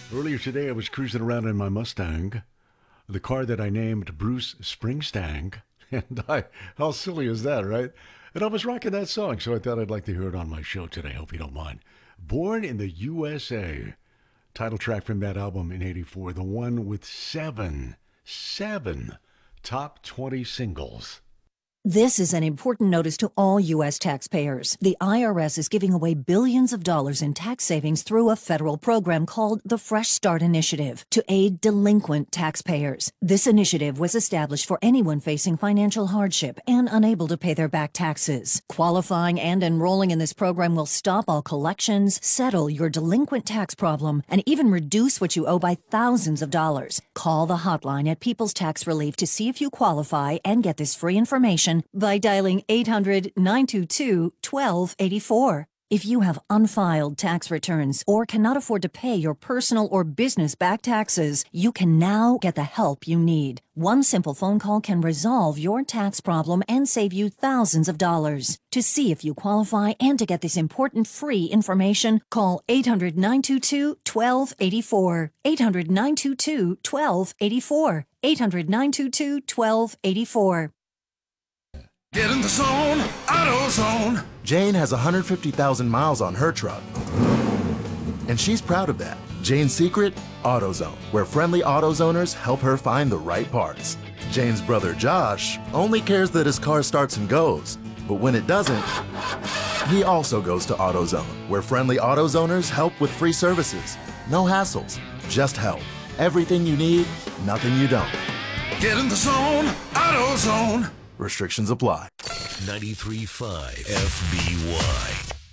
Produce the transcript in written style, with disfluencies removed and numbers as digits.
Earlier today, I was cruising around in my Mustang, the car that I named Bruce Springsteen. How silly is that, right? And I was rocking that song, so I thought I'd like to hear it on my show today. Hope you don't mind. Born in the USA, title track from that album in '84, the one with seven top 20 singles. This is an important notice to all U.S. taxpayers. The IRS is giving away billions of dollars in tax savings through a federal program called the Fresh Start Initiative to aid delinquent taxpayers. This initiative was established for anyone facing financial hardship and unable to pay their back taxes. Qualifying and enrolling in this program will stop all collections, settle your delinquent tax problem, and even reduce what you owe by thousands of dollars. Call the hotline at People's Tax Relief to see if you qualify and get this free information by dialing 800-922-1284. If you have unfiled tax returns or cannot afford to pay your personal or business back taxes, you can now get the help you need. One simple phone call can resolve your tax problem and save you thousands of dollars. To see if you qualify and to get this important free information, call 800-922-1284. 800-922-1284. 800-922-1284. Get in the zone, AutoZone. Jane has 150,000 miles on her truck, and she's proud of that. Jane's secret? AutoZone, where friendly AutoZoners help her find the right parts. Jane's brother Josh only cares that his car starts and goes, but when it doesn't, he also goes to AutoZone, where friendly AutoZoners help with free services. No hassles, just help. Everything you need, nothing you don't. Get in the zone, AutoZone. Restrictions apply. 93.5 FBY.